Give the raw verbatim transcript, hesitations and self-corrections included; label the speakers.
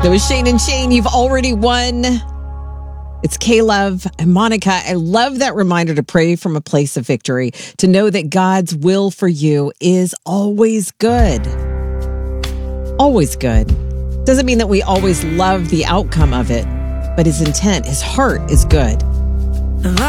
Speaker 1: That was Shane and Shane. You've already won. It's K-Love and Monica. I love that reminder to pray from a place of victory, to know that God's will for you is always good. Always good. Doesn't mean that we always love the outcome of it, but his intent, his heart is good.